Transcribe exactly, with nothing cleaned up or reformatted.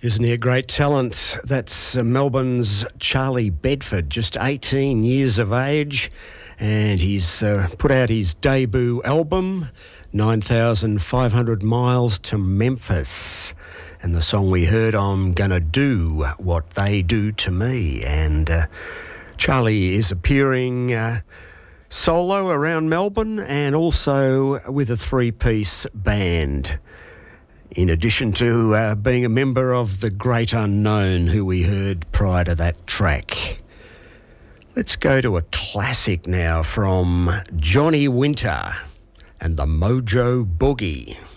Isn't he a great talent? That's uh, Melbourne's Charlie Bedford, just eighteen years of age, and he's uh, put out his debut album, nine thousand five hundred miles to Memphis. And the song we heard, I'm Gonna Do What They Do to Me. And uh, Charlie is appearing uh, solo around Melbourne and also with a three-piece band, in addition to uh, being a member of the Great Unknown, who we heard prior to that track. Let's go to a classic now from Johnny Winter and the Mojo Boogie.